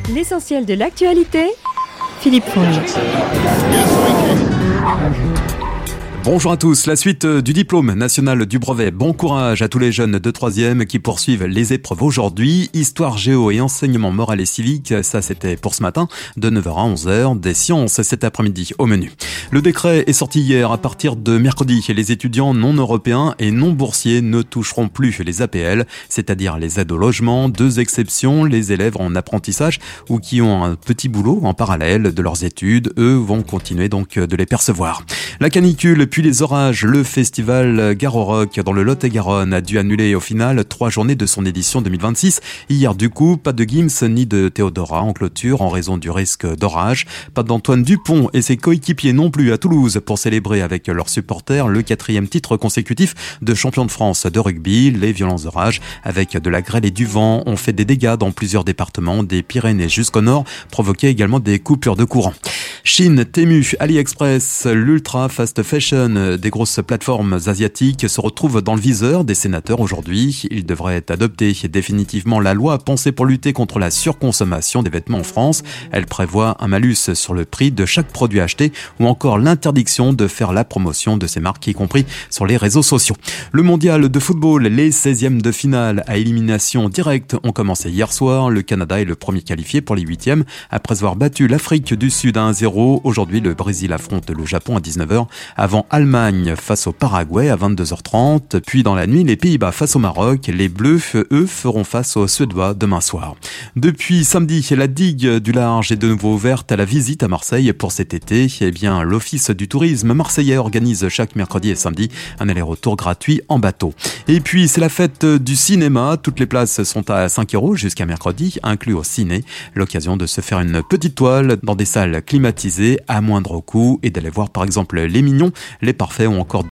L'essentiel de l'actualité, Philippe Fonge. Bonjour à tous, la suite du diplôme national du brevet. Bon courage à tous les jeunes de 3e qui poursuivent les épreuves aujourd'hui. Histoire, géo et enseignement moral et civique, ça c'était pour ce matin, de 9h à 11h. Des sciences cet après-midi au menu. Le décret est sorti hier. À partir de mercredi, les étudiants non européens et non boursiers ne toucheront plus les APL, c'est-à-dire les aides au logement. 2 exceptions, les élèves en apprentissage ou qui ont un petit boulot en parallèle de leurs études, eux vont continuer donc de les percevoir. La canicule puis les orages, le festival Garo-Rock dans le Lot-et-Garonne a dû annuler au final 3 journées de son édition 2026. Hier du coup, pas de Gims ni de Théodora en clôture en raison du risque d'orage. Pas d'Antoine Dupont et ses coéquipiers non plus à Toulouse pour célébrer avec leurs supporters le 4e titre consécutif de champion de France de rugby. Les violents orages avec de la grêle et du vent ont fait des dégâts dans plusieurs départements, des Pyrénées jusqu'au nord, provoquaient également des coupures de courant. Chine, Temu, AliExpress, l'ultra fast fashion des grosses plateformes asiatiques se retrouvent dans le viseur des sénateurs aujourd'hui. Ils devraient adopter définitivement la loi pensée pour lutter contre la surconsommation des vêtements en France. Elle prévoit un malus sur le prix de chaque produit acheté ou encore l'interdiction de faire la promotion de ces marques, y compris sur les réseaux sociaux. Le mondial de football, les 16e de finale à élimination directe ont commencé hier soir. Le Canada est le premier qualifié pour les 8e après avoir battu l'Afrique du Sud à 1-0. Aujourd'hui, le Brésil affronte le Japon à 19h, avant Allemagne face au Paraguay à 22h30. Puis dans la nuit, les Pays-Bas face au Maroc. Les Bleus, eux, feront face aux Suédois demain soir. Depuis samedi, la digue du Large est de nouveau ouverte à la visite à Marseille pour cet été. Eh bien, l'Office du tourisme marseillais organise chaque mercredi et samedi un aller-retour gratuit en bateau. Et puis, c'est la fête du cinéma. Toutes les places sont à 5 € jusqu'à mercredi, inclus au ciné. L'occasion de se faire une petite toile dans des salles climatisées à moindre coût et d'aller voir par exemple Les Mignons, Les Parfaits ou encore